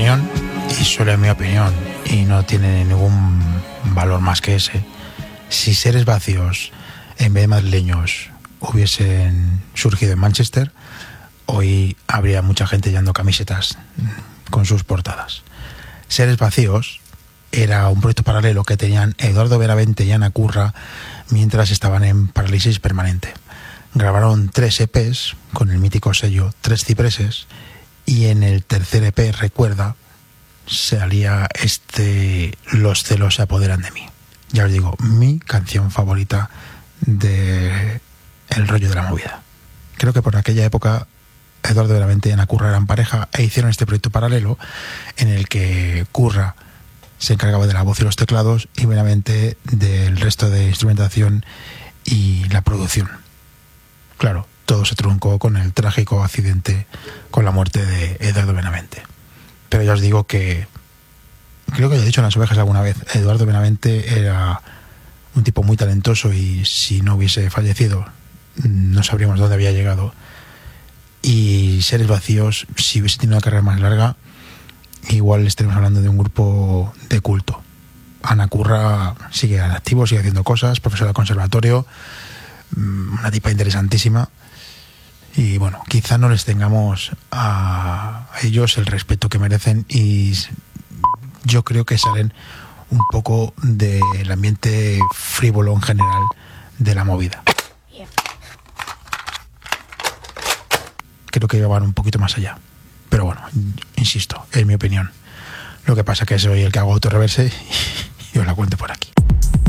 opinión, y solo es mi opinión, y no tiene ningún valor más que ese. Si Seres Vacíos, en vez de madrileños, hubiesen surgido en Manchester, hoy habría mucha gente llevando camisetas con sus portadas. Seres Vacíos era un proyecto paralelo que tenían Eduardo Benavente y Ana Curra mientras estaban en parálisis permanente. Grabaron 3 EPs con el mítico sello Tres Cipreses, y en el tercer EP, Recuerda, salía Los celos se apoderan de mí. Ya os digo, mi canción favorita de el rollo de la movida. Creo que por aquella época Eduardo Benavente y Ana Curra eran pareja e hicieron este proyecto paralelo en el que Curra se encargaba de la voz y los teclados y Benavente del resto de instrumentación y la producción. Claro, todo se truncó con el trágico accidente con la muerte de Eduardo Benavente. Pero ya os digo que, creo que lo he dicho en Las Ovejas alguna vez, Eduardo Benavente era un tipo muy talentoso y si no hubiese fallecido no sabríamos dónde había llegado. Y Seres Vacíos, si hubiese tenido una carrera más larga, igual estaremos hablando de un grupo de culto. Ana Curra sigue en activo, sigue haciendo cosas, profesora de conservatorio, una tipa interesantísima. Y bueno, quizá no les tengamos a ellos el respeto que merecen, y yo creo que salen un poco del ambiente frívolo en general de la movida. Creo que van un poquito más allá, pero bueno, insisto, es mi opinión. Lo que pasa es que soy el que hago autorreverse y os la cuento por aquí.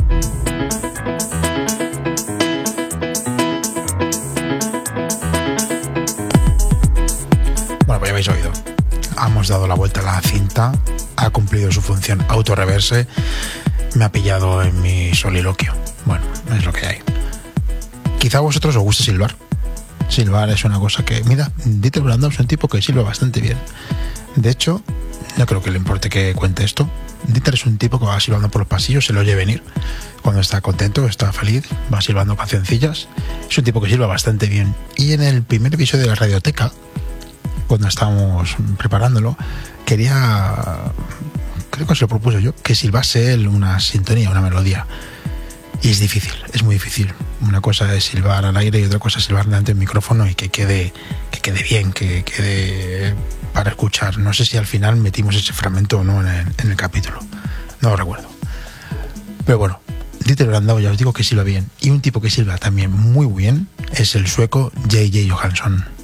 Bueno, pues ya habéis oído, hemos dado la vuelta a la cinta, ha cumplido su función autorreverse, me ha pillado en mi soliloquio. Bueno, es lo que hay. Quizá a vosotros os guste silbar. Silbar es una cosa que, mira, Dieter Brandau es un tipo que silba bastante bien. De hecho, no creo que le importe que cuente esto. Dieter es un tipo que va silbando por los pasillos, se lo oye venir. Cuando está contento, está feliz, va silbando cancioncillas. Es un tipo que silba bastante bien. Y en el primer episodio de la Radioteca, cuando estábamos preparándolo, creo que se lo propuse yo, que silbase él una sintonía, una melodía. Y es difícil, es muy difícil. Una cosa es silbar al aire y otra cosa es silbar delante del micrófono y que quede bien, que quede para escuchar. No sé si al final metimos ese fragmento o no en el capítulo. No lo recuerdo. Pero bueno, Dieter Brandau ya os digo que silba bien. Y un tipo que silba también muy bien es el sueco J.J. Johansson.